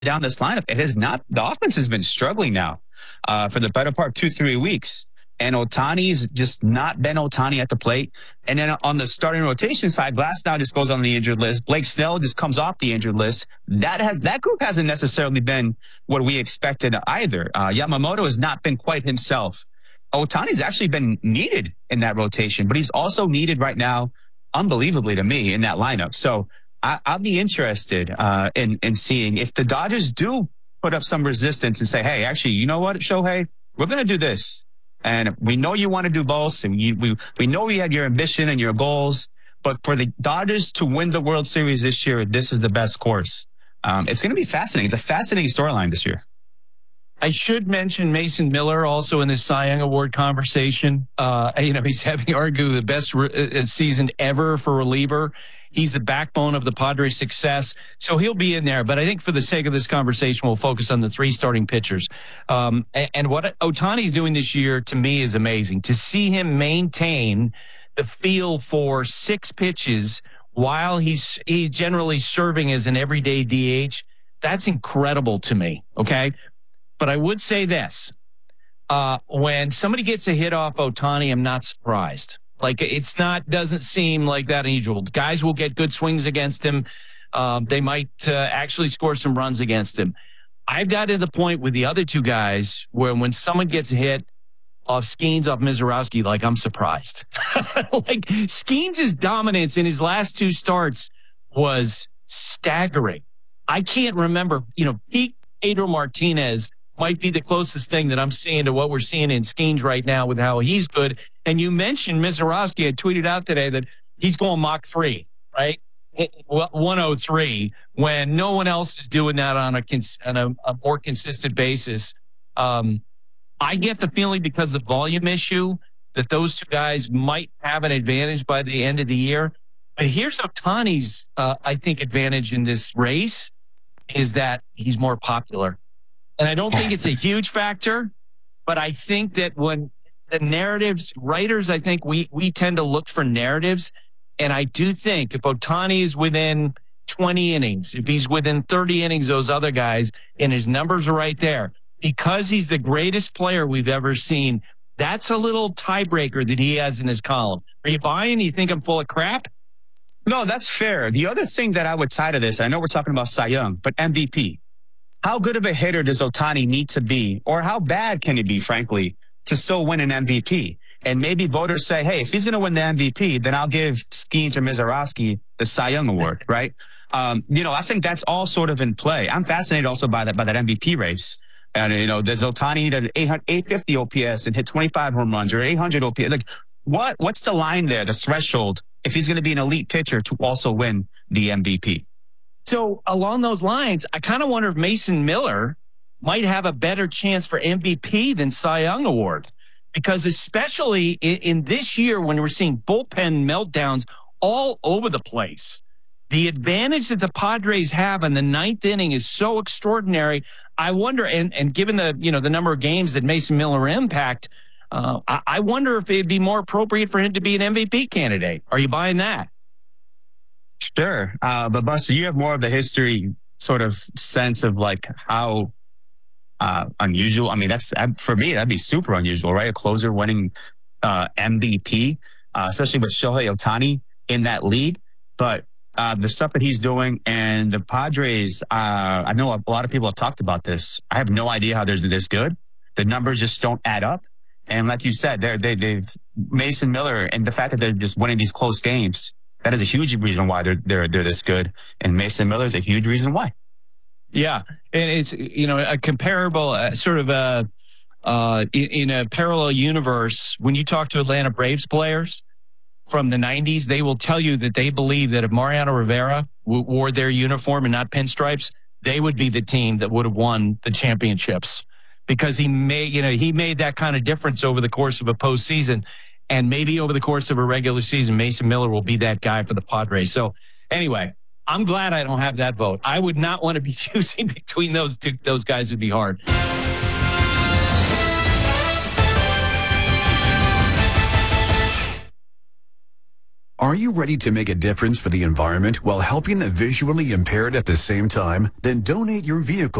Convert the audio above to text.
down this lineup, it has not. The offense has been struggling now for the better part 2-3 weeks. And Ohtani's just not been Ohtani at the plate. And then on the starting rotation side, Glasnow just goes on the injured list. Blake Snell just comes off the injured list. That group hasn't necessarily been what we expected either. Yamamoto has not been quite himself. Ohtani's actually been needed in that rotation, but he's also needed right now, unbelievably to me, in that lineup. So I'll be interested in seeing if the Dodgers do put up some resistance and say, hey, actually, you know what, Shohei, we're going to do this. And we know you want to do both, and we know you had your ambition and your goals. But for the Dodgers to win the World Series this year, this is the best course. It's going to be fascinating. It's a fascinating storyline this year. I should mention Mason Miller also in this Cy Young Award conversation. He's having arguably the best season ever for reliever. He's the backbone of the Padres' success, so he'll be in there. But I think for the sake of this conversation, we'll focus on the three starting pitchers. And what Ohtani's doing this year, to me, is amazing. To see him maintain the feel for 6 pitches while he's generally serving as an everyday DH, that's incredible to me, okay? But I would say this. When somebody gets a hit off Ohtani, I'm not surprised. Like, doesn't seem like that unusual. Guys will get good swings against him. They might actually score some runs against him. I've got to the point with the other two guys where when someone gets hit off Skeens, off Mizorowski, like, I'm surprised. Like, Skeens' dominance in his last 2 starts was staggering. I can't remember, peak Pedro Martinez might be the closest thing that I'm seeing to what we're seeing in Skeens right now with how he's good. And you mentioned Mizorowski. I tweeted out today that he's going Mach 3, right? 103 when no one else is doing that on a more consistent basis. I get the feeling because of volume issue that those two guys might have an advantage by the end of the year. But here's Ohtani's, I think, advantage in this race is that he's more popular. And I don't think it's a huge factor, but I think that when the narratives, writers, I think we tend to look for narratives. And I do think if Ohtani is within 20 innings, if he's within 30 innings, those other guys, and his numbers are right there, because he's the greatest player we've ever seen, that's a little tiebreaker that he has in his column. Are you buying? You think I'm full of crap? No, that's fair. The other thing that I would tie to this, I know we're talking about Cy Young, but MVP. How good of a hitter does Ohtani need to be, or how bad can he be, frankly, to still win an MVP? And maybe voters say, hey, if he's going to win the MVP, then I'll give Skeens or Mizorowski the Cy Young Award, right? I think that's all sort of in play. I'm fascinated also by that MVP race. And, does Ohtani need an 850 OPS and hit 25 home runs or 800 OPS? Like, what's the line there, the threshold, if he's going to be an elite pitcher to also win the MVP? So along those lines, I kind of wonder if Mason Miller might have a better chance for MVP than Cy Young Award. Because especially in this year when we're seeing bullpen meltdowns all over the place, the advantage that the Padres have in the 9th inning is so extraordinary. I wonder, and given the number of games that Mason Miller impact, I wonder if it'd be more appropriate for him to be an MVP candidate. Are you buying that? Sure. But Buster, you have more of the history sort of sense of like how unusual. I mean, for me, that'd be super unusual, right? A closer winning MVP, especially with Shohei Ohtani in that league. But the stuff that he's doing and the Padres, I know a lot of people have talked about this. I have no idea how they're this good. The numbers just don't add up. And like you said, they've Mason Miller and the fact that they're just winning these close games, that is a huge reason why they're this good. And Mason Miller is a huge reason why. Yeah. And it's, a comparable sort of in a parallel universe. When you talk to Atlanta Braves players from the 90s, they will tell you that they believe that if Mariano Rivera wore their uniform and not pinstripes, they would be the team that would have won the championships because he made that kind of difference over the course of a postseason. And maybe over the course of a regular season, Mason Miller will be that guy for the Padres. So anyway, I'm glad I don't have that vote. I would not want to be choosing between those two. Those guys would be hard. Are Are you ready to make a difference for the environment while helping the visually impaired at the same time? Then donate your vehicle